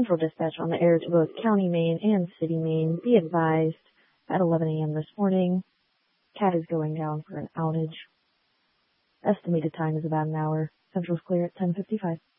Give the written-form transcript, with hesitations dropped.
Central Dispatch on the air to both County Maine and City Maine. Be advised, at 11 a.m. this morning, CAT is going down for an outage. Estimated time is about an hour. Central's clear at 10:55.